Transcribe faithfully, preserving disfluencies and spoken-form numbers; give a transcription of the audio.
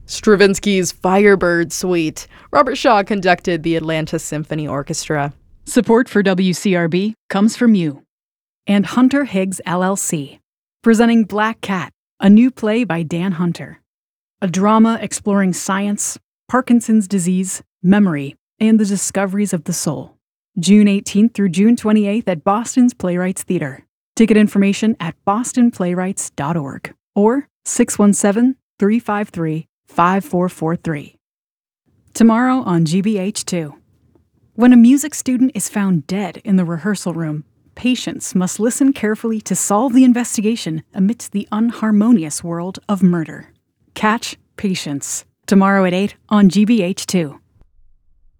Stravinsky's Firebird Suite. Robert Shaw conducted the Atlanta Symphony Orchestra. Support for W C R B comes from you. And Hunter Higgs L L C, presenting Black Cat, a new play by Dan Hunter. A drama exploring science, Parkinson's disease, memory, and the discoveries of the soul. June eighteenth through June twenty-eighth at Boston's Playwrights Theatre. Ticket information at boston playwrights dot org or six one seven, three five three, five four four three. Tomorrow on G B H two. When a music student is found dead in the rehearsal room, patients must listen carefully to solve the investigation amidst the unharmonious world of murder. Catch Patience tomorrow at eight on G B H two.